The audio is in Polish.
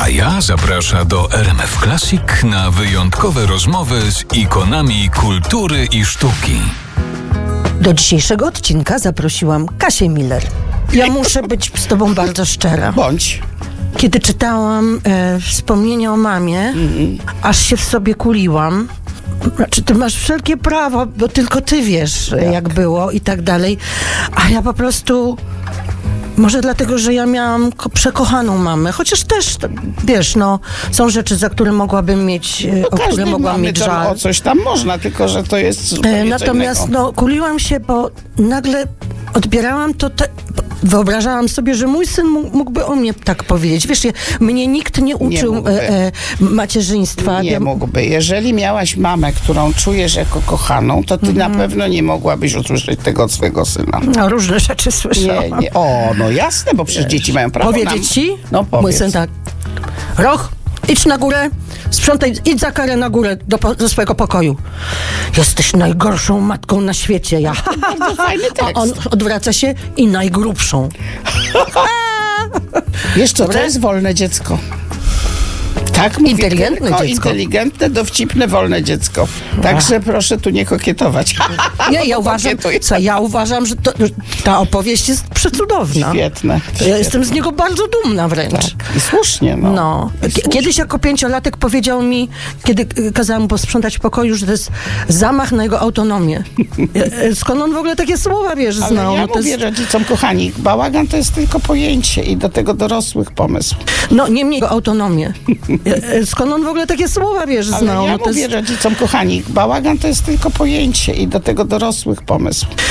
Kaja zaprasza do RMF Classic na wyjątkowe rozmowy z ikonami kultury i sztuki. Do dzisiejszego odcinka zaprosiłam Kasię Miller. Ja muszę być z tobą bardzo szczera. Bądź. Kiedy czytałam wspomnienia o mamie, aż się w sobie kuliłam. Znaczy, ty masz wszelkie prawo, bo tylko ty wiesz, jak było i tak dalej. A ja po prostu... Może dlatego, że ja miałam przekochaną mamę, chociaż też, wiesz, są rzeczy, za które mogłabym mieć, o które mogłam mieć żal. O coś tam można, tylko że to jest zupełnie natomiast kuliłam się, bo nagle odbierałam to... Wyobrażałam sobie, że mój syn mógłby o mnie tak powiedzieć. Wiesz, mnie nikt nie uczył macierzyństwa. Nie mógłby. Jeżeli miałaś mamę, którą czujesz jako kochaną, to ty na pewno nie mogłabyś usłyszeć tego od swojego syna. No, różne rzeczy słyszałam. Nie. O, no jasne, bo przecież dzieci mają prawo powiedzieć ci? No powiedz. Mój syn tak. Roch, idź na górę, sprzątaj, idź za karę na górę do swojego pokoju. Jesteś najgorszą matką na świecie. Ja. Bardzo fajny tekst. A on odwraca się i najgrubszą. Wiesz co, to jest wolne dziecko. Tak mówię, inteligentne dziecko. Inteligentne, dowcipne, wolne dziecko. Także proszę tu nie kokietować. Nie, ja uważam, że ta opowieść jest przecudowna. Świetne. Ja jestem z niego bardzo dumna wręcz. Tak. I słusznie, no. Kiedyś jako 5-latek powiedział mi, kiedy kazałam mu posprzątać w pokoju, że to jest zamach na jego autonomię. Skąd on w ogóle takie słowa, znał? Ale ja mówię rodzicom, kochani, bałagan to jest tylko pojęcie i do tego dorosłych pomysł. Niemniej jego autonomię. Skąd on w ogóle takie słowa, znał? Ale ja mówię rodzicom, kochani, bałagan to jest tylko pojęcie i do tego dorosłych pomysł.